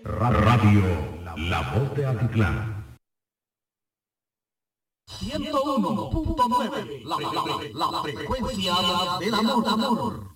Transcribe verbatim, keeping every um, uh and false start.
Radio La Voz de Altiplano. ciento uno punto nueve, la, la, la, la frecuencia del amor, amor.